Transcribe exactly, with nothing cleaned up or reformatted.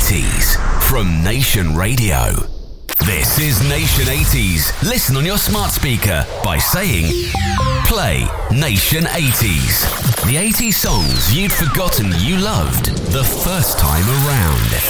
eighties from Nation Radio. This is Nation eighties. Listen on your smart speaker by saying, play Nation eighties. The eighties songs you'd forgotten you loved the first time around.